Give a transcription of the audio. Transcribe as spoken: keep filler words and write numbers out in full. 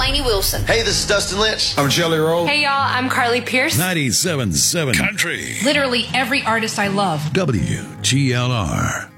Lainey Wilson. Hey, this is Dustin Lynch. I'm Jelly Roll. Hey, y'all, I'm Carly Pierce. ninety-seven point seven Country. Literally every artist I love. W G L R.